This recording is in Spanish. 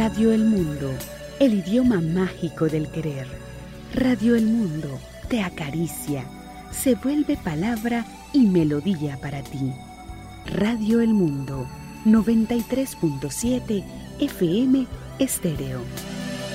Radio El Mundo, el idioma mágico del querer. Radio El Mundo te acaricia, se vuelve palabra y melodía para ti. Radio El Mundo, 93.7 FM Estéreo.